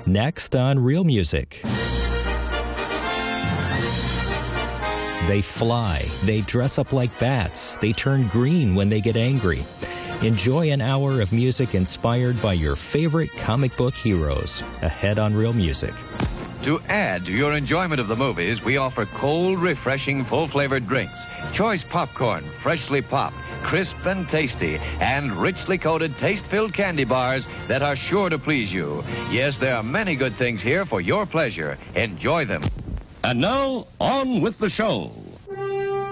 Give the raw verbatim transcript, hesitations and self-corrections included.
Next on Real Music. They fly, they dress up like bats, they turn green when they get angry. Enjoy an hour of music inspired by your favorite comic book heroes. Ahead on Real Music. To add to your enjoyment of the movies, we offer cold, refreshing, full-flavored drinks, choice popcorn, freshly popped, crisp and tasty, and richly coated taste-filled candy bars that are sure to please you. Yes, there are many good things here for your pleasure. Enjoy them. And now, on with the show.